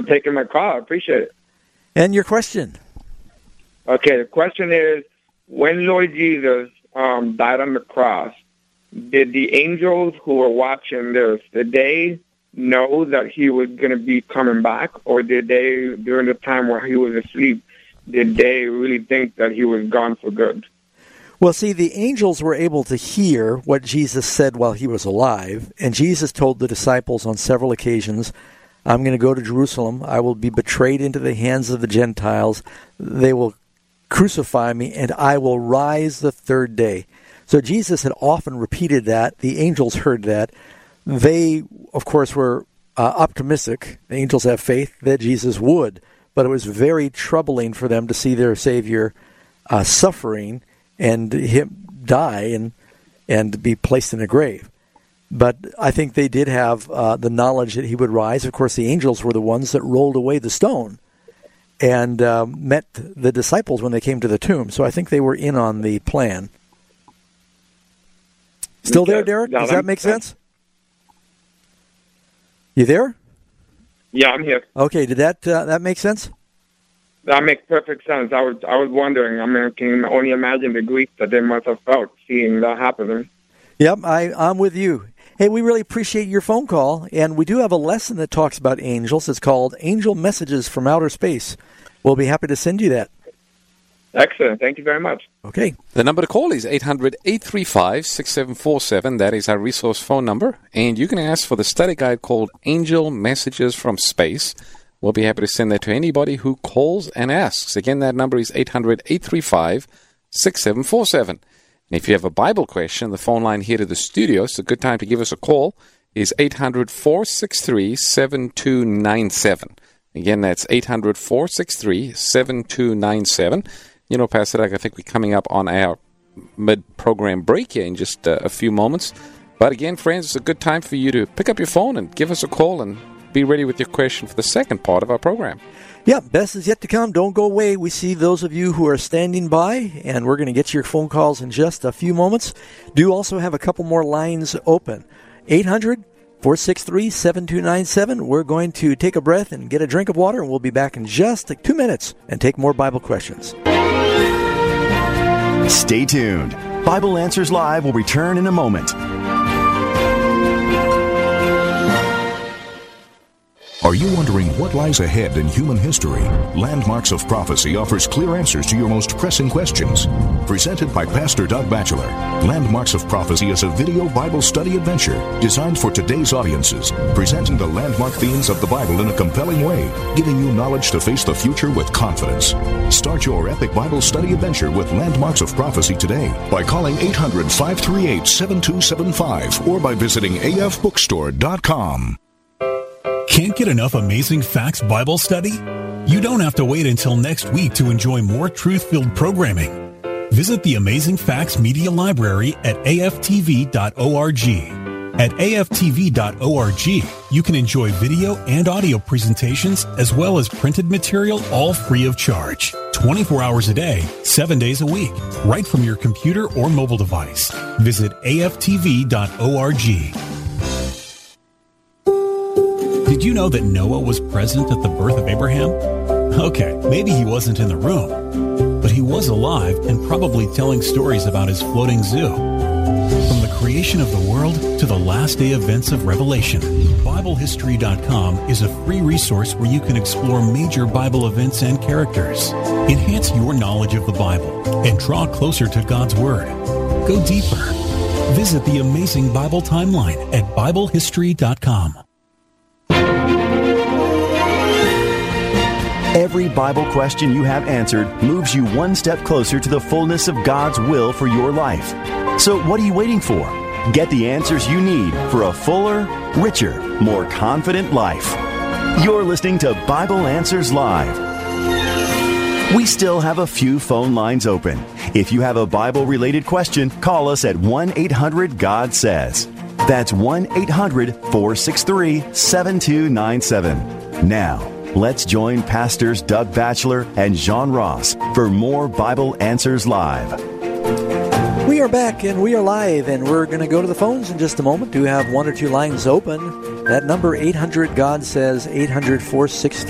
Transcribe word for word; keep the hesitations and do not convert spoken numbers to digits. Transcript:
for taking my call. I appreciate it. And your question? Okay, the question is, when Lord Jesus um, died on the cross, did the angels who were watching this, did they know that he was going to be coming back, or did they, during the time where he was asleep, did they really think that he was gone for good? Well, see, the angels were able to hear what Jesus said while he was alive, and Jesus told the disciples on several occasions, I'm going to go to Jerusalem, I will be betrayed into the hands of the Gentiles, they will crucify me, and I will rise the third day. So Jesus had often repeated that. The angels heard that. They, of course, were uh, optimistic. The angels have faith that Jesus would, but it was very troubling for them to see their Savior uh, suffering and him die and and be placed in a grave. But I think they did have uh, the knowledge that he would rise. Of course, the angels were the ones that rolled away the stone and um, met the disciples when they came to the tomb. So I think they were in on the plan. Still there, Derek? Does that make sense? You there? Yeah, I'm here. Okay, did that uh, that make sense? That makes perfect sense. I was I was wondering. I mean, I can only imagine the grief that they must have felt seeing that happening. Yep, I, I'm with you. Hey, we really appreciate your phone call, and we do have a lesson that talks about angels. It's called Angel Messages from Outer Space. We'll be happy to send you that. Excellent. Thank you very much. Okay. The number to call is eight hundred, eight three five, six seven four seven. That is our resource phone number. And you can ask for the study guide called Angel Messages from Space. We'll be happy to send that to anybody who calls and asks. Again, that number is eight hundred, eight three five, six seven four seven. And if you have a Bible question, the phone line here to the studio, it's a good time to give us a call, is eight hundred, four six three, seven two nine seven. Again, that's eight hundred, four six three, seven two nine seven. You know, Pastor Doug, I think we're coming up on our mid-program break here in just uh, a few moments. But again, friends, it's a good time for you to pick up your phone and give us a call and be ready with your question for the second part of our program. Yeah, best is yet to come. Don't go away. We see those of you who are standing by, and we're going to get your phone calls in just a few moments. Do also have a couple more lines open. eight hundred, four six three, seven two nine seven. We're going to take a breath and get a drink of water, and we'll be back in just like two minutes and take more Bible questions. Stay tuned. Bible Answers Live will return in a moment. Are you wondering what lies ahead in human history? Landmarks of Prophecy offers clear answers to your most pressing questions. Presented by Pastor Doug Batchelor, Landmarks of Prophecy is a video Bible study adventure designed for today's audiences, presenting the landmark themes of the Bible in a compelling way, giving you knowledge to face the future with confidence. Start your epic Bible study adventure with Landmarks of Prophecy today by calling eight hundred, five three eight, seven two seven five or by visiting a f bookstore dot com. Can't get enough Amazing Facts Bible study? You don't have to wait until next week to enjoy more truth-filled programming. Visit the Amazing Facts Media Library at a f t v dot org. At a f t v dot org, you can enjoy video and audio presentations as well as printed material, all free of charge. twenty-four hours a day, seven days a week, right from your computer or mobile device. Visit a f t v dot org. Did you know that Noah was present at the birth of Abraham? Okay, maybe he wasn't in the room, but he was alive and probably telling stories about his floating zoo. From the creation of the world to the last day events of Revelation, Bible History dot com is a free resource where you can explore major Bible events and characters. Enhance your knowledge of the Bible and draw closer to God's Word. Go deeper. Visit the Amazing Bible Timeline at Bible History dot com. Every Bible question you have answered moves you one step closer to the fullness of God's will for your life. So what are you waiting for? Get the answers you need for a fuller, richer, more confident life. You're listening to Bible Answers Live. We still have a few phone lines open. If you have a Bible-related question, call us at one eight hundred God says. That's one eight hundred, four six three, seven two nine seven. Now, let's join Pastors Doug Batchelor and John Ross for more Bible Answers Live. We are back and we are live, and we're going to go to the phones in just a moment. Do have one or two lines open. That number, eight hundred God says, eight hundred, four six